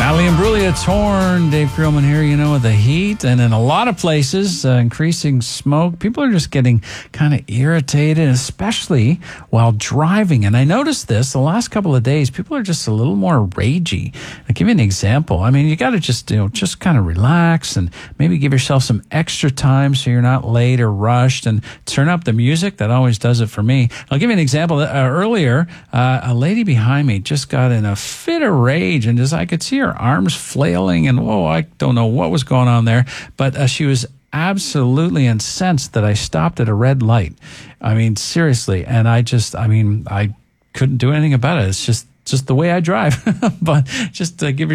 Ali and Brulia Torn, Dave Grillman here, with the heat. And in a lot of places, increasing smoke, people are just getting kind of irritated, especially while driving. And I noticed this the last couple of days, people are just a little more ragey. I'll give you an example. I mean, you got to just kind of relax and maybe give yourself some extra time so you're not late or rushed, and turn up the music. That always does it for me. I'll give you an example. Earlier, a lady behind me just got in a fit of rage, and I could see her arms flailing, and I don't know what was going on there, but she was absolutely incensed that I stopped at a red light. I mean, seriously, and I couldn't do anything about it. It's just the way I drive. But just give